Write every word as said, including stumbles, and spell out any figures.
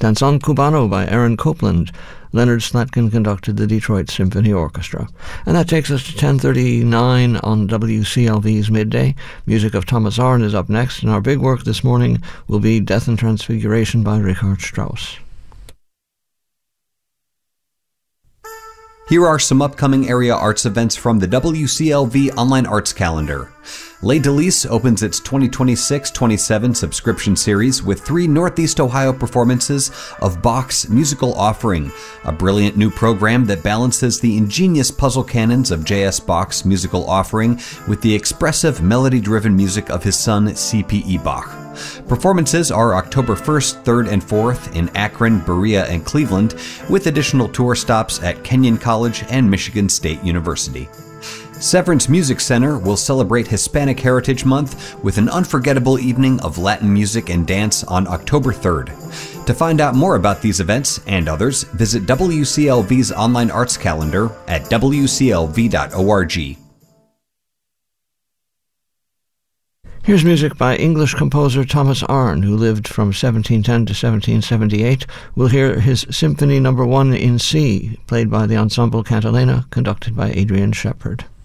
Danzón Cubano by Aaron Copland. Leonard Slatkin conducted the Detroit Symphony Orchestra. And that takes us to ten thirty-nine on W C L V's Midday. Music of Thomas Arne is up next, and our big work this morning will be Death and Transfiguration by Richard Strauss. Here are some upcoming area arts events from the W C L V Online Arts Calendar. Les Délices opens its twenty twenty-six twenty-seven subscription series with three Northeast Ohio performances of Bach's Musical Offering, a brilliant new program that balances the ingenious puzzle canons of J S Bach's Musical Offering with the expressive, melody-driven music of his son C P E Bach. Performances are October first, third, and fourth in Akron, Berea, and Cleveland, with additional tour stops at Kenyon College and Michigan State University. Severance Music Center will celebrate Hispanic Heritage Month with an unforgettable evening of Latin music and dance on October third. To find out more about these events and others, visit W C L V's online arts calendar at w c l v dot org. Here's music by English composer Thomas Arne, who lived from seventeen ten to seventeen seventy-eight. We'll hear his Symphony Number One in C, played by the Ensemble Cantilena, conducted by Adrian Shepard.